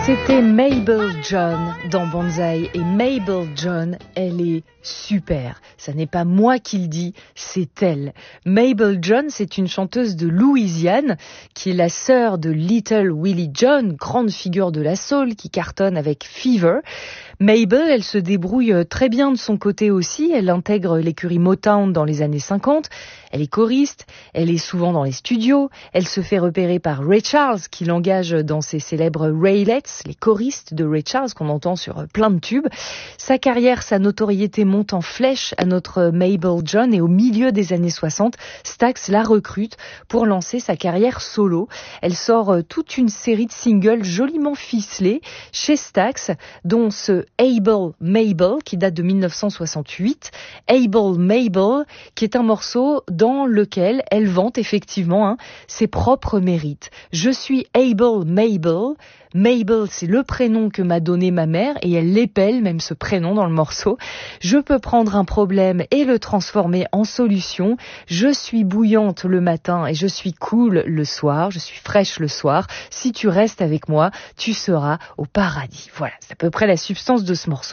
C'était Mabel John dans Banzai, et Mabel John, elle est super. Ça n'est pas moi qui le dis, c'est elle. Mabel John, c'est une chanteuse de Louisiane qui est la sœur de Little Willie John, grande figure de la soul qui cartonne avec Fever. Mabel, elle se débrouille très bien de son côté aussi. Elle intègre l'écurie Motown dans les années 50. Elle est choriste, elle est souvent dans les studios. Elle se fait repérer par Ray Charles qui l'engage dans ses célèbres Raelettes, les choristes de Ray Charles qu'on entend sur plein de tubes. Sa carrière, sa notoriété monte en flèche à notre Mabel John, et au milieu des années 60, Stax la recrute pour lancer sa carrière solo. Elle sort toute une série de singles joliment ficelés chez Stax, dont ce Able Mabel qui date de 1968. Able Mabel qui est un morceau dans lequel elle vante effectivement ses propres mérites. Je suis Able Mabel. Mabel, c'est le prénom que m'a donné ma mère, et elle l'épelle même ce prénom dans le morceau. Je peux prendre un problème et le transformer en solution. Je suis bouillante le matin et je suis cool le soir. Je suis fraîche le soir. Si tu restes avec moi, tu seras au paradis. Voilà, c'est à peu près la substance de ce morceau.